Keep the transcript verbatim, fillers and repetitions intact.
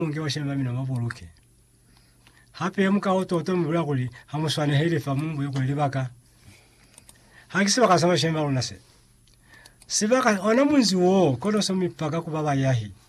Unge washemba mina mabuluke. Hape muka ototo mbula kuli hamuswane hele fa mungu yoko libaka. Hakisi baka sama shemba unase. Sibaka ona munzi wo kono somi paka kubaba yahi.